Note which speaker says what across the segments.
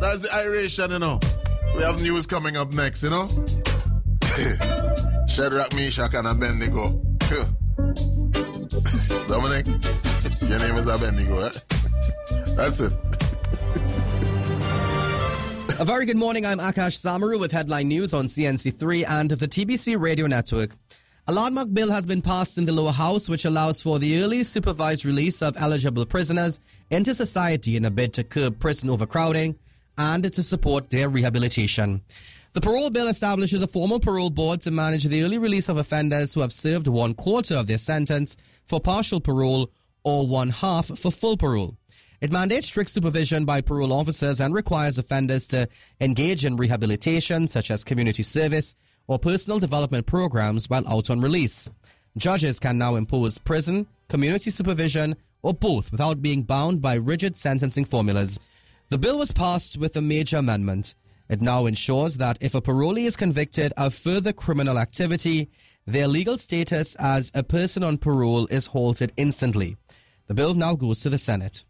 Speaker 1: That's the iration, you know. We have news coming up next, you know. Shadrach, Meshach, and Abednego. Dominic, your name is Abednego, eh? That's it.
Speaker 2: A very good morning. I'm Akash Samaru with headline news on CNC3 and the TBC Radio Network. A landmark bill has been passed in the lower house which allows for the early supervised release of eligible prisoners into society in a bid to curb prison overcrowding and to support their rehabilitation. The parole bill establishes a formal parole board to manage the early release of offenders who have served 1/4 of their sentence for partial parole or 1/2 for full parole. It mandates strict supervision by parole officers and requires offenders to engage in rehabilitation such as community service or personal development programs while out on release. Judges can now impose prison, community supervision, or both without being bound by rigid sentencing formulas. The bill was passed with a major amendment. It now ensures that if a parolee is convicted of further criminal activity, their legal status as a person on parole is halted instantly. The bill now goes to the Senate.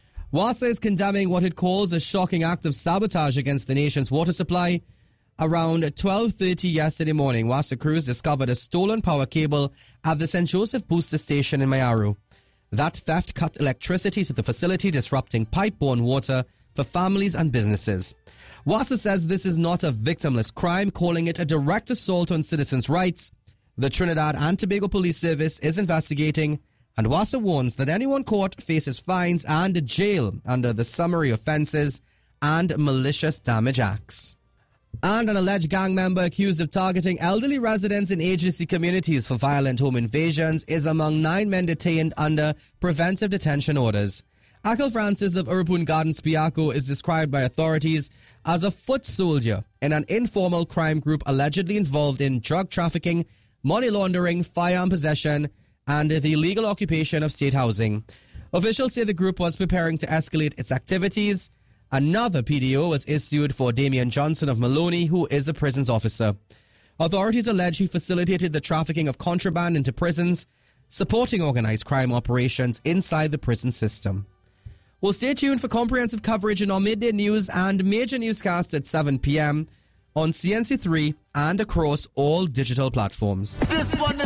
Speaker 2: WASA is condemning what it calls a shocking act of sabotage against the nation's water supply. Around 12:30 yesterday morning, WASA crews discovered a stolen power cable at the St. Joseph booster station in Mayaro. That theft cut electricity to the facility, disrupting pipe-borne water for families and businesses. WASA says this is not a victimless crime, calling it a direct assault on citizens' rights. The Trinidad and Tobago Police Service is investigating, and WASA warns that anyone caught faces fines and jail under the summary offences and malicious damage acts. And an alleged gang member accused of targeting elderly residents in agency communities for violent home invasions is among 9 men detained under preventive detention orders. Akil Francis of Urupun Gardens, Piaco, is described by authorities as a foot soldier in an informal crime group allegedly involved in drug trafficking, money laundering, firearm possession, and the illegal occupation of state housing. Officials say the group was preparing to escalate its activities. Another PDO was issued for Damian Johnson of Maloney, who is a prisons officer. Authorities allege he facilitated the trafficking of contraband into prisons, supporting organized crime operations inside the prison system. Well, stay tuned for comprehensive coverage in our midday news and major newscast at 7 p.m. on CNC3 and across all digital platforms.
Speaker 3: This one is